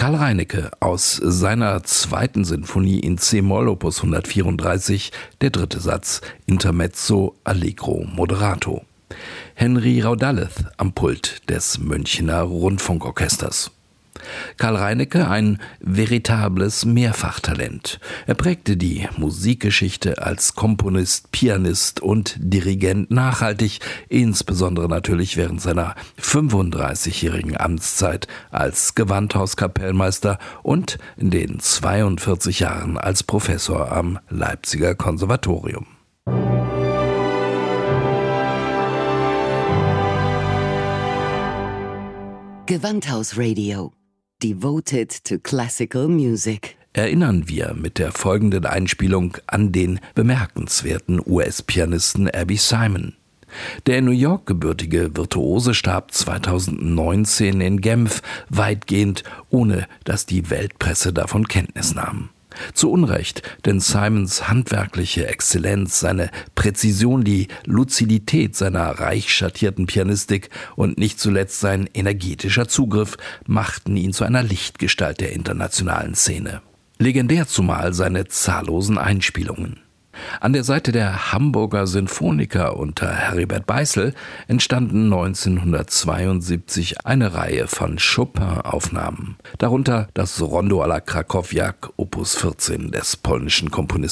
Karl Reinecke aus seiner zweiten Sinfonie in c-Moll Opus 134, der dritte Satz, Intermezzo Allegro Moderato. Henry Raudalleth am Pult des Münchener Rundfunkorchesters. Karl Reinecke, ein veritables Mehrfachtalent. Er prägte die Musikgeschichte als Komponist, Pianist und Dirigent nachhaltig, insbesondere natürlich während seiner 35-jährigen Amtszeit als Gewandhauskapellmeister und in den 42 Jahren als Professor am Leipziger Konservatorium. Gewandhaus-Radio. Devoted to classical music. Erinnern wir mit der folgenden Einspielung an den bemerkenswerten US-Pianisten Abby Simon. Der in New York gebürtige Virtuose starb 2019 in Genf, weitgehend ohne dass die Weltpresse davon Kenntnis nahm. Zu Unrecht, denn Simons handwerkliche Exzellenz, seine Präzision, die Luzidität seiner reich schattierten Pianistik und nicht zuletzt sein energetischer Zugriff machten ihn zu einer Lichtgestalt der internationalen Szene. Legendär zumal seine zahllosen Einspielungen. An der Seite der Hamburger Sinfoniker unter Heribert Beißel entstanden 1972 eine Reihe von Chopin-Aufnahmen, darunter das Rondo alla Krakowiak Opus 14 des polnischen Komponisten